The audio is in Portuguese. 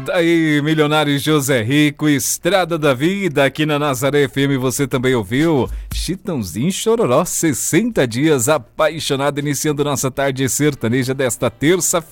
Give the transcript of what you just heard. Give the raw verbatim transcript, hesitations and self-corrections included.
Daí, Milionário José Rico, Estrada da Vida, aqui na Nazaré F M, você também ouviu Chitãozinho Chororó, sessenta dias apaixonado, iniciando nossa tarde sertaneja desta terça-feira.